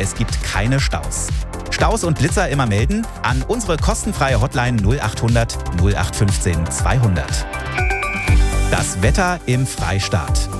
es gibt keine Staus. Staus und Blitzer immer melden an unsere kostenfreie Hotline 0800 0815 200. Das Wetter im Freistaat.